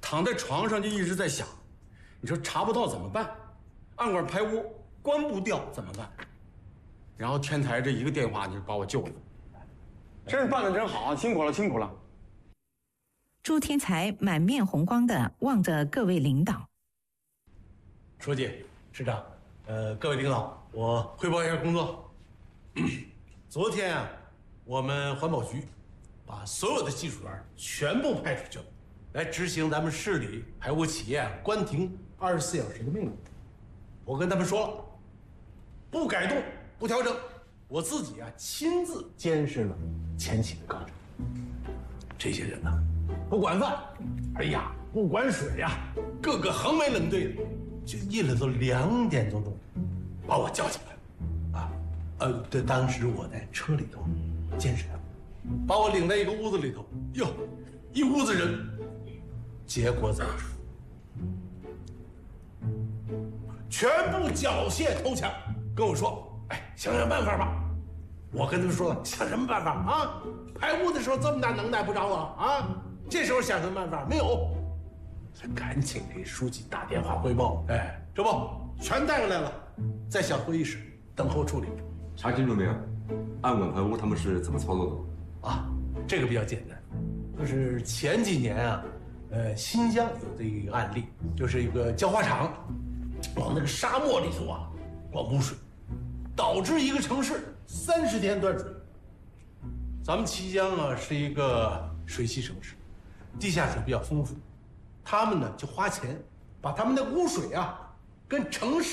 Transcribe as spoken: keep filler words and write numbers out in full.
躺在床上就一直在想，你说查不到怎么办？暗管排污关不掉怎么办？然后天才这一个电话就把我救了，真是办得真好，辛苦了，辛苦了。 朱天才满面红光地望着各位领导。 书记、市长，呃，各位领导，我汇报一下工作。昨天啊，我们环保局把所有的技术员全部派出去了，来执行咱们市里排污企业关停二十四小时的命令。我跟他们说了，不改动，不调整，我自己啊亲自监视了前期的课程。这些人呢、啊，不管饭，哎呀，不管水呀、啊，个个横眉冷对的，就一直都两点多钟，把我叫起来，啊，呃，对，当时我在车里头监视他们，把我领在一个屋子里头，哟，一屋子人，结果怎么说？全部缴械投降，跟我说：“哎，想想办法吧。”我跟他们说了，想什么办法啊？排污的时候这么大能耐不着我啊？这时候想什么办法没有？赶紧给书记打电话汇报。哎，这不全带过来了，在小会议室等候处理。 查清楚没有？暗管排污他们是怎么操作的？ 啊，这个比较简单，就是前几年啊，呃，新疆有这一个案例，就是一个焦化厂往那个沙漠里头啊灌污水，导致一个城市三十天断水。咱们綦江啊是一个水系城市，地下水比较丰富，他们呢就花钱把他们的污水啊跟城市